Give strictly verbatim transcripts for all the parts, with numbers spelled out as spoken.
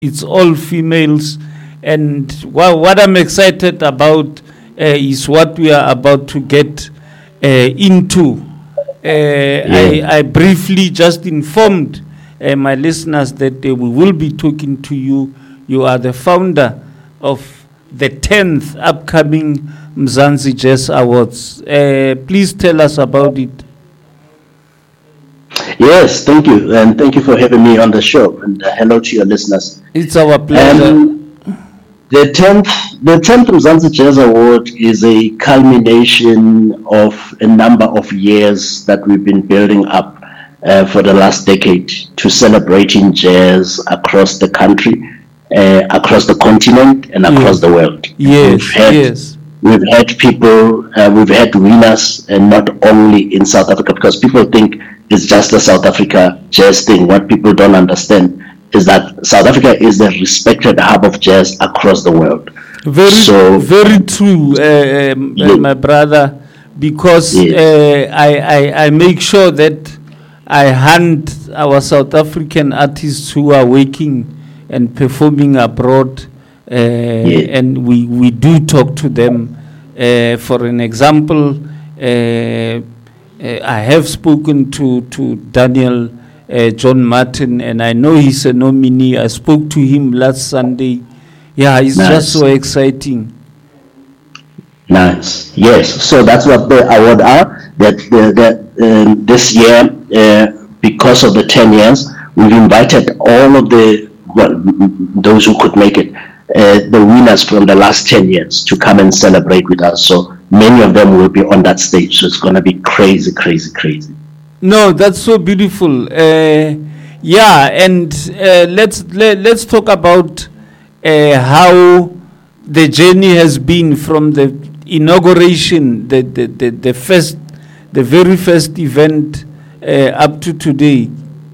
it's all females. And wha- what I'm excited about uh, is what we are about to get uh, into. Uh, I, I briefly just informed uh, my listeners that uh, we will be talking to you. You are the founder of the tenth upcoming Mzansi Jazz Awards. Uh, please tell us about it. Yes, thank you, and thank you for having me on the show. And uh, hello to your listeners. It's our pleasure. Um, the tenth, the tenth Mzansi Jazz Award is a culmination of a number of years that we've been building up uh, for the last decade to celebrating jazz across the country, uh, across the continent, and across Yes. the world. Yes, We've had yes. We've had people, uh, we've had winners, and not only in South Africa, because people think it's just a South Africa jazz thing. What people don't understand is that South Africa is the respected hub of jazz across the world. Very, So, very true, uh, um, uh, Yeah. my brother, because Yes. uh, I, I, I make sure that I hunt our South African artists who are working and performing abroad, uh, and we, we do talk to them. Uh, for an example, uh, uh, I have spoken to, to Daniel uh, John Martin, and I know he's a nominee. I spoke to him last Sunday. Yeah, it's Nice. just so exciting. Nice. Yes. So that's what the award are. That the, the, um, this year, uh, because of the ten years, we've invited all of the well, m- m- those who could make it, uh, the winners from the last ten years, to come and celebrate with us. So many of them will be on that stage. So it's going to be crazy, crazy, crazy. No, that's so beautiful. Uh, yeah, and uh, let's let, let's talk about uh, how the journey has been from the inauguration, the the, the, the first, the very first event uh, up to today.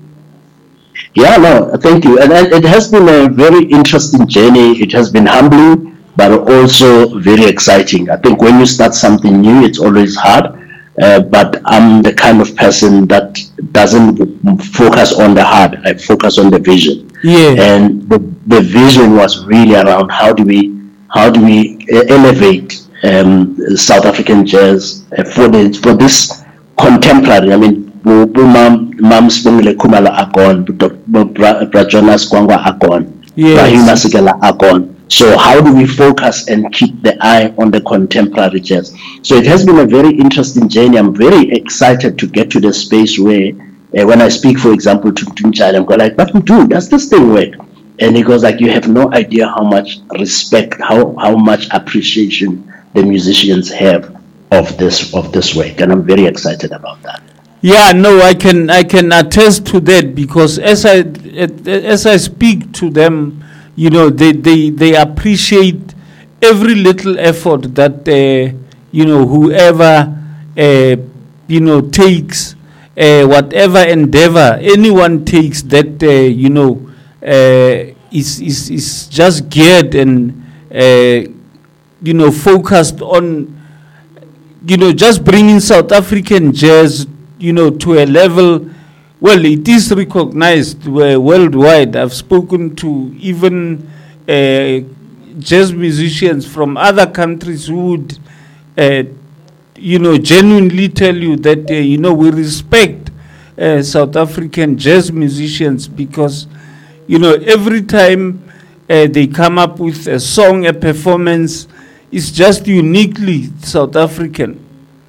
Yeah, no, thank you. And, and it has been a very interesting journey. It has been humbling, but also very exciting. I think when you start something new, it's always hard. Uh, but I'm the kind of person that doesn't focus on the hard. I focus on the vision. Yeah. And the, the vision was really around how do we how do we uh, elevate um, South African jazz uh, for the for this contemporary. I mean, Bu- Bu Mam Mam Sibongile Khumalo are gone, Bu Doc- Bu Bra- Bra Jonas Gwangwa are gone, Yes. Rahim Masekela are gone. So how do we focus and keep the eye on the contemporary jazz? So it has been a very interesting journey. I'm very excited to get to the space where, uh, when I speak, for example, to Tunchal, I'm going like, but dude, does this thing work? And he goes like, you have no idea how much respect, how how much appreciation the musicians have of this of this work, and I'm very excited about that. Yeah, no, I can I can attest to that, because as I as I speak to them, you know, they they, they appreciate every little effort that uh, you know, whoever uh, you know takes uh, whatever endeavor anyone takes that uh, you know uh, is is is just geared and uh, you know focused on you know just bringing South African jazz you know to a level. Well, it is recognized uh, worldwide. I've spoken to even uh, jazz musicians from other countries who would, uh, you know, genuinely tell you that, uh, you know, we respect uh, South African jazz musicians because, you know, every time uh, they come up with a song, a performance, it's just uniquely South African.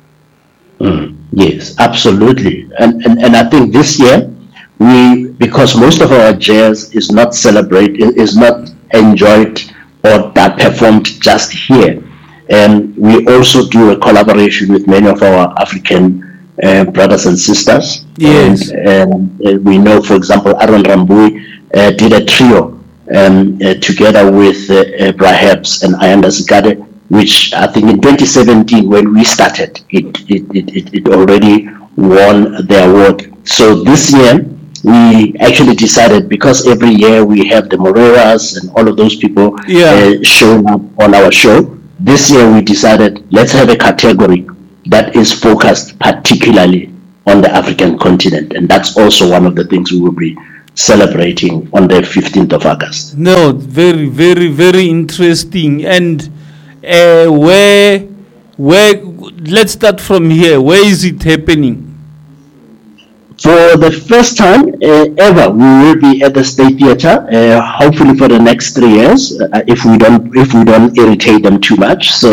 Mm, yes, absolutely. And, and and I think this year we, because most of our jazz is not celebrated, is not enjoyed or that performed just here, and we also do a collaboration with many of our African uh, brothers and sisters. Yes. And, and uh, we know, for example, Aaron Rambui uh, did a trio um, uh, together with uh, uh, Brahabs and Ayanda Zikade, which I think in twenty seventeen, when we started, it it, it, it it already won the award. So this year, we actually decided, because every year we have the Moreras and all of those people Yeah. uh, showing up on our show, this year we decided, let's have a category that is focused particularly on the African continent. And that's also one of the things we will be celebrating on the fifteenth of August. No, very, very, very interesting. And uh, where, where? Let's start from here. Where is it happening? For the first time uh, ever, we will be at the State Theatre. Uh, hopefully, for the next three years, uh, if we don't if we don't irritate them too much. So,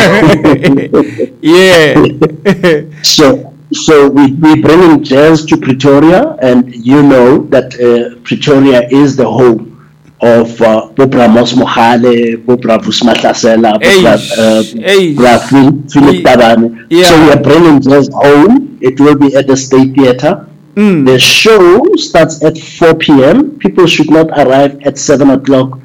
yeah. so. So we, we bring in jazz to Pretoria, and you know that uh, Pretoria is the home of uh, Bopra Mos Mohale, Bopra Vusmatlasela, Bopra Philip Tabane. So we are bringing jazz home. It will be at the State Theatre. Mm. The show starts at four p.m. People should not arrive at seven o'clock.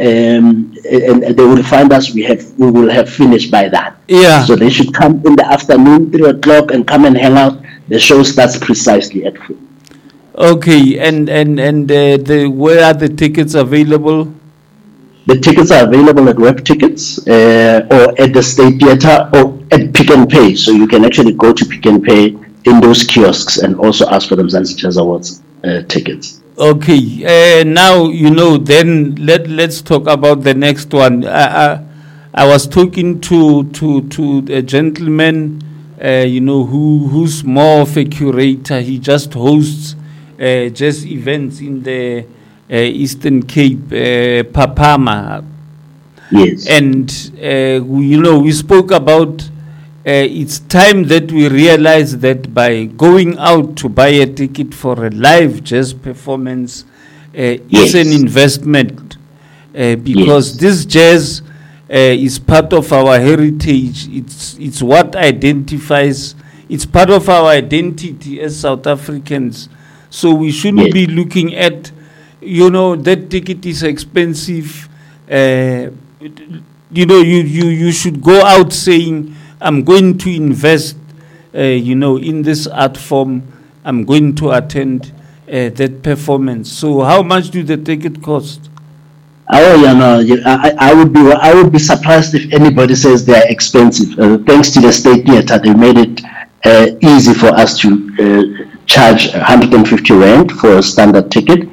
Um, and they will find us. We have we will have finished by that. Yeah. So they should come in the afternoon, three o'clock, and come and hang out. The show starts precisely at four. Okay, and and and uh, the where are the tickets available? The tickets are available at Web Tickets uh, or at the State Theatre or at Pick and Pay. So you can actually go to Pick and Pay in those kiosks and also ask for the Mzansi Jazz Awards uh, tickets. Okay, uh, now you know. Then let let's talk about the next one. I I, I was talking to to to a gentleman, uh, you know, who who's more of a curator. He just hosts uh, jazz events in the uh, Eastern Cape, uh, Papama. Yes. And uh, we, you know, we spoke about. Uh, it's time that we realize that by going out to buy a ticket for a live jazz performance uh, yes. is an investment uh, because yes. this jazz uh, is part of our heritage. It's it's what identifies. It's part of our identity as South Africans. So we shouldn't yes. be looking at, you know, that ticket is expensive. Uh, you know, you, you you should go out saying, I'm going to invest, uh, you know, in this art form. I'm going to attend uh, that performance. So, how much do the ticket cost? Oh, yeah, no, I, I would be, I would be surprised if anybody says they are expensive. Uh, thanks to the State Theatre, they made it uh, easy for us to uh, charge one hundred fifty rand for a standard ticket,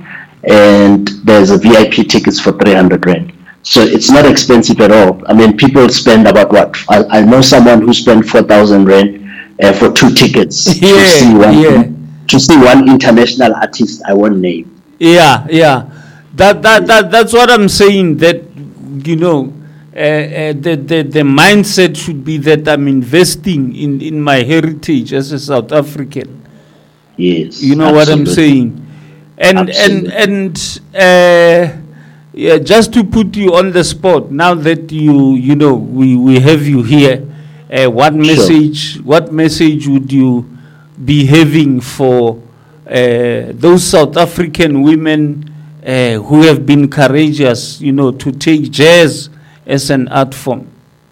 and there's a V I P tickets for three hundred rand. So it's not expensive at all. I mean, people spend about what? I, I know someone who spent four thousand rand uh, for two tickets yeah, to see one yeah. to see one international artist I won't name. Yeah, yeah. That that that that's what I'm saying. That you know, uh, uh, the the the mindset should be that I'm investing in in my heritage as a South African. Yes, you know absolutely. What I'm saying, and absolutely. and and. Uh, Yeah, just to put you on the spot, now that you you know we, we have you here, uh, what message sure. what message would you be having for uh, those South African women uh, who have been courageous, you know, to take jazz as an art form?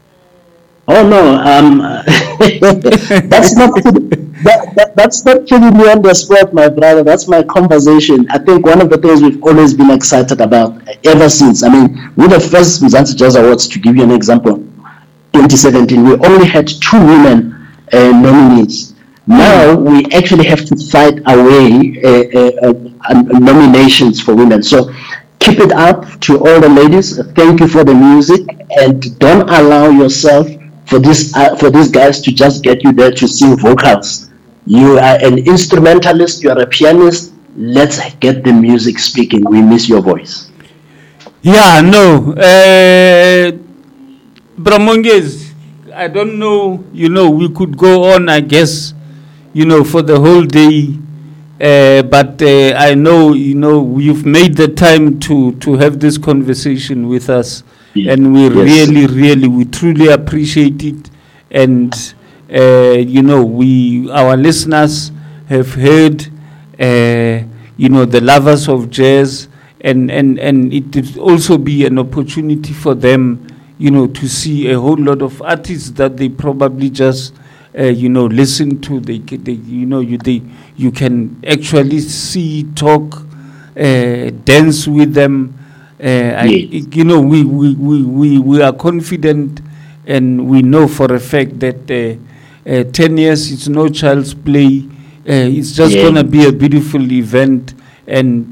Oh no, um, that's not that, that, that's not putting me on the spot, my brother. That's my conversation. I think one of the things we've always been excited about ever since. I mean, with the first Mzansi Jazz Awards, to give you an example, twenty seventeen, we only had two women uh, nominees. Now we actually have to fight away uh, uh, uh, nominations for women. So keep it up to all the ladies. Thank you for the music, and don't allow yourself for this uh, for these guys to just get you there to sing vocals. You are an instrumentalist, you are a pianist. Let's get the music speaking. We miss your voice. Yeah, no. Uh, Bramongez, I don't know, you know, we could go on, I guess, you know, for the whole day. Uh, but uh, I know, you know, you've made the time to, to have this conversation with us. Yeah. And we yes. really, really, we truly appreciate it. And, uh, you know, we, our listeners have heard, uh, you know, the lovers of jazz. And, and, and it will also be an opportunity for them, you know, to see a whole lot of artists that they probably just, uh, you know, listen to. They, they you know, you they you can actually see, talk, uh, dance with them. Uh, yes. I, you know, we, we, we, we, we are confident, and we know for a fact that uh, uh, ten years it's no child's play. Uh, it's just yeah. gonna be a beautiful event, and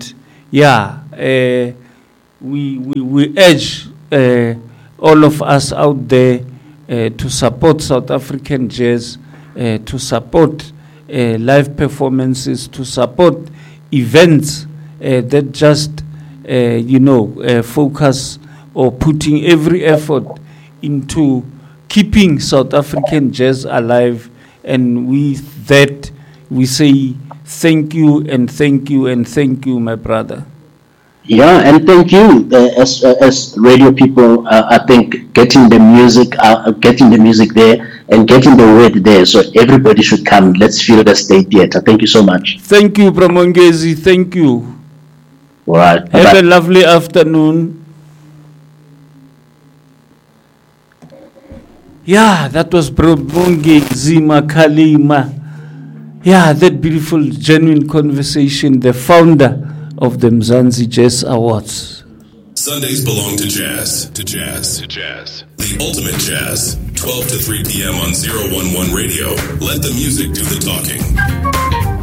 yeah, uh, we, we, we urge uh, all of us out there uh, to support South African jazz, uh, to support uh, live performances, to support events uh, that just, uh, you know, uh, focus or putting every effort into keeping South African jazz alive. And with that, we say thank you and thank you and thank you, my brother. Yeah, and thank you. Uh, as uh, as radio people, uh, I think getting the music, uh, getting the music there, and getting the word there. So everybody should come. Let's feel the state theater. Thank you so much. Thank you, Bramongezi. Thank you. All right. Have Bye-bye. a lovely afternoon. Yeah, that was Bramongezi Makalima. Yeah, that beautiful, genuine conversation. The founder of the Mzansi Jazz Awards. Sundays belong to jazz, to jazz, to jazz. The ultimate jazz, twelve to three p.m. on zero one one Radio. Let the music do the talking.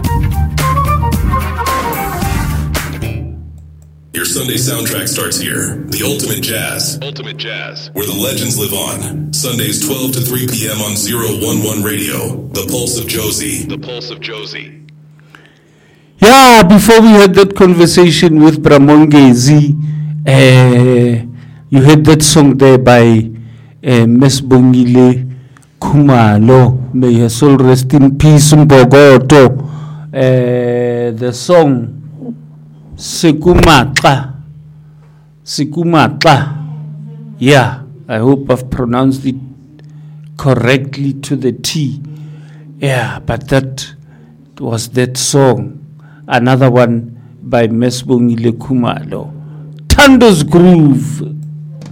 Your Sunday soundtrack starts here. The ultimate jazz, ultimate jazz, where the legends live on. Sundays twelve to three p.m. on zero one one Radio. The Pulse of Josie. The Pulse of Josie. Yeah, before we had that conversation with Bramongezi, uh, you heard that song there by uh, Mesbongile Khumalo. May her soul rest in peace, Mbogoto. Uh, the song Sekumatla. Sekumatla. Yeah, I hope I've pronounced it correctly to the T. Yeah, but that was that song. Another one by Mesbongile Khumalo. Tando's Groove.